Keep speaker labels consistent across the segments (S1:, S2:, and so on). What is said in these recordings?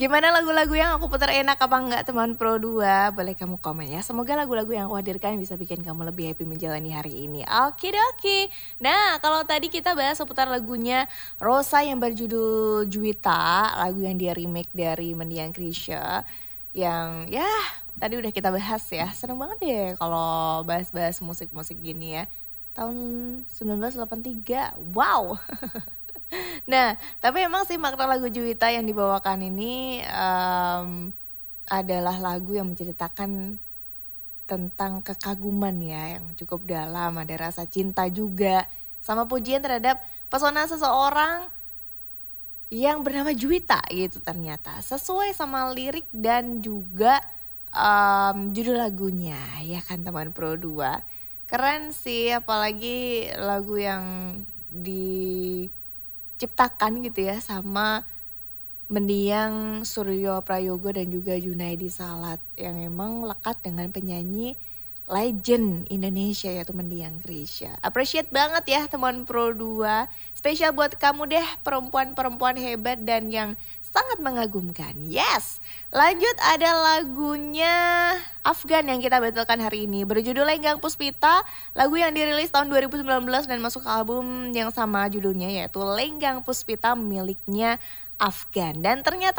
S1: Gimana lagu-lagu yang aku putar enak apa enggak teman Pro 2? Boleh kamu komen ya. Semoga lagu-lagu yang aku hadirkan bisa bikin kamu lebih happy menjalani hari ini. Oke. Nah, kalau tadi kita bahas seputar lagunya Rosa yang berjudul Juwita, lagu yang dia remake dari Mendiang Krisya. Yang ya tadi udah kita bahas ya. Seneng banget deh kalau bahas-bahas musik-musik gini ya. Tahun 1983. Wow. Nah, tapi emang sih makna lagu Juwita yang dibawakan ini adalah lagu yang menceritakan tentang kekaguman ya yang cukup dalam, ada rasa cinta juga, sama pujian terhadap pesona seseorang yang bernama Juwita gitu ternyata. Sesuai sama lirik dan juga judul lagunya ya kan teman Pro 2. Keren sih, apalagi lagu yang diciptakan gitu ya sama Mendiang Suryo Prayogo dan juga Junaidi Salat yang emang lekat dengan penyanyi legend Indonesia yaitu Mendiang Krisya. Appreciate banget ya teman Pro 2. Spesial buat kamu deh perempuan-perempuan hebat dan yang sangat mengagumkan. Yes, lanjut ada lagunya Afgan yang kita batalkan hari ini. Berjudul Lenggang Puspita, lagu yang dirilis tahun 2019 dan masuk ke album yang sama judulnya yaitu Lenggang Puspita miliknya Afgan. Dan ternyata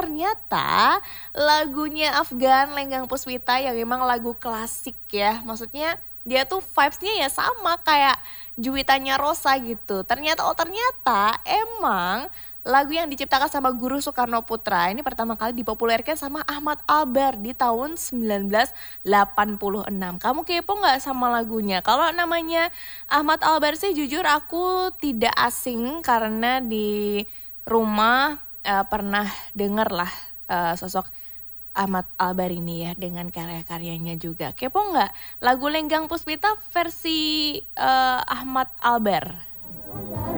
S1: lagunya Afgan Lenggang Puspita yang memang lagu klasik ya. Maksudnya dia tuh vibesnya ya sama kayak Juwitanya Rosa gitu. Ternyata emang lagu yang diciptakan sama Guru Soekarno Putra ini pertama kali dipopulerkan sama Ahmad Albar di tahun 1986. Kamu kepo gak sama lagunya? Kalau namanya Ahmad Albar sih jujur aku tidak asing karena di rumah pernah denger lah sosok Ahmad Albar ini ya dengan karya-karyanya juga. Kepo nggak lagu Lenggang Puspita versi Ahmad Albar?